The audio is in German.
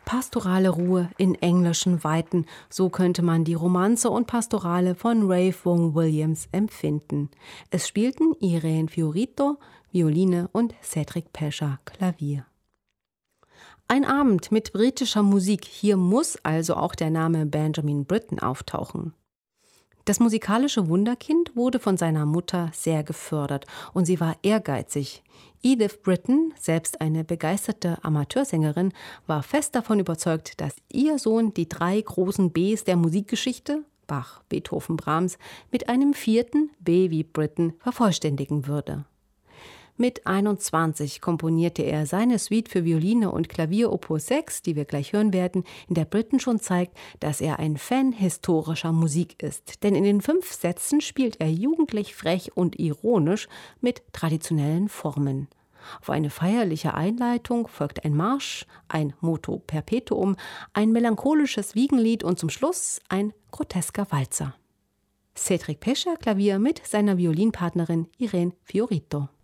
Pastorale Ruhe in englischen Weiten, so könnte man die Romanze und Pastorale von Ralph Vaughan Williams empfinden. Es spielten Irene Fiorito, Violine und Cedric Pescher, Klavier. Ein Abend mit britischer Musik, hier muss also auch der Name Benjamin Britten auftauchen. Das musikalische Wunderkind wurde von seiner Mutter sehr gefördert und sie war ehrgeizig. Edith Britton, selbst eine begeisterte Amateursängerin, war fest davon überzeugt, dass ihr Sohn die 3 großen Bs der Musikgeschichte, Bach, Beethoven, Brahms, mit einem 4. B wie Britten vervollständigen würde. Mit 21 komponierte er seine Suite für Violine und Klavier Opus 6, die wir gleich hören werden, in der Britten schon zeigt, dass er ein Fan historischer Musik ist. Denn in den 5 Sätzen spielt er jugendlich frech und ironisch mit traditionellen Formen. Auf eine feierliche Einleitung folgt ein Marsch, ein Motu Perpetuum, ein melancholisches Wiegenlied und zum Schluss ein grotesker Walzer. Cedric Pescher, Klavier mit seiner Violinpartnerin Irene Fiorito.